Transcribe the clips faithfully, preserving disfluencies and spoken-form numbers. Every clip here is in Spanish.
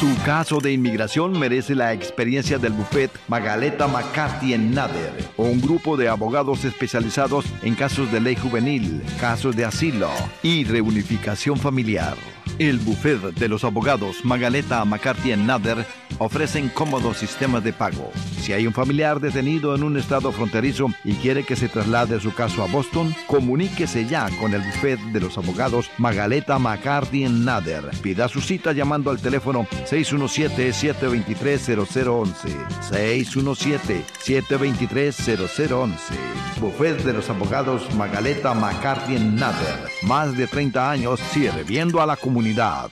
Su caso de inmigración merece la experiencia del bufet Magaleta McCarthy and Nader, un grupo de abogados especializados en casos de ley juvenil, casos de asilo y reunificación familiar. El bufet de los abogados Magaleta McCarthy and Nader ofrecen cómodos sistemas de pago. Si hay un familiar detenido en un estado fronterizo y quiere que se traslade su caso a Boston, comuníquese ya con el bufet de los abogados Magaleta McCarthy and Nader. Pida su cita llamando al teléfono seis uno siete, siete dos tres, cero cero once. seis uno siete, siete dos tres, cero cero once. Bufet de los abogados Magaleta McCarthy and Nader. Más de treinta años sirviendo a la comunidad.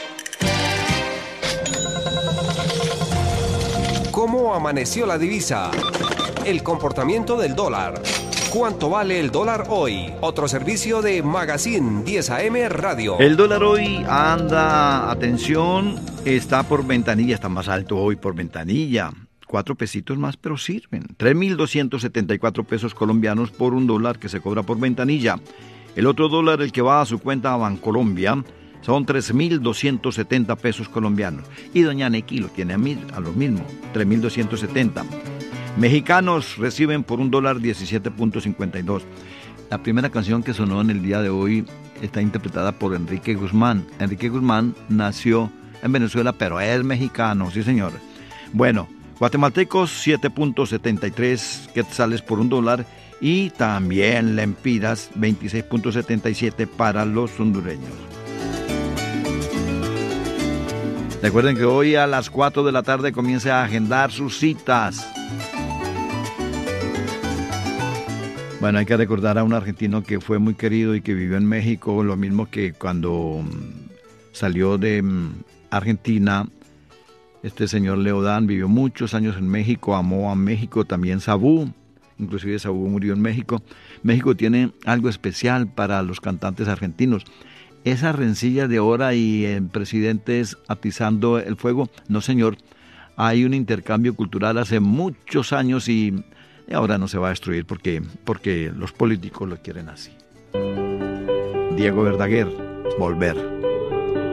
¿Cómo amaneció la divisa? El comportamiento del dólar. ¿Cuánto vale el dólar hoy? Otro servicio de Magazine diez A M Radio. El dólar hoy anda, atención, está por ventanilla, está más alto hoy por ventanilla. Cuatro pesitos más, pero sirven. tres mil doscientos setenta y cuatro pesos colombianos por un dólar que se cobra por ventanilla. El otro dólar, el que va a su cuenta a Bancolombia, son tres mil doscientos setenta pesos colombianos. Y doña Nequi lo tiene a, mil, a lo mismo, tres mil doscientos setenta. Mexicanos reciben por un dólar diecisiete punto cincuenta y dos. La primera canción que sonó en el día de hoy está interpretada por Enrique Guzmán. Enrique Guzmán nació en Venezuela, pero es mexicano, sí señor. Bueno, guatemaltecos siete punto setenta y tres quetzales por un dólar y también lempiras veintiséis punto setenta y siete para los hondureños. Recuerden que hoy a las cuatro de la tarde comienza a agendar sus citas. Bueno, hay que recordar a un argentino que fue muy querido y que vivió en México, lo mismo que cuando salió de Argentina. Este señor Leodán vivió muchos años en México, amó a México, también Sabú, inclusive Sabú murió en México. México tiene algo especial para los cantantes argentinos. Esa rencilla de ahora y eh, presidentes atizando el fuego, no señor, hay un intercambio cultural hace muchos años y ahora no se va a destruir porque, porque los políticos lo quieren así. Diego Verdaguer, Volver.